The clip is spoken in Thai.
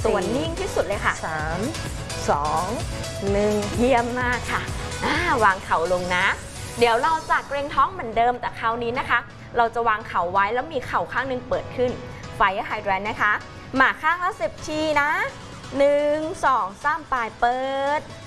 ตัวนิ่งที่สุดเลยค่ะ 3 2 1 เยี่ยมมากค่ะวางเข่าลงนะเดี๋ยวเราจะเกรงท้องเหมือนเดิมแต่คราวนี้นะคะเราจะวางเข่าไว้แล้วมีเข่าข้างหนึ่งเปิดขึ้นFire Hydrant นะคะมาข้างละ10 ทีนะ1 2 3ปลายเปิด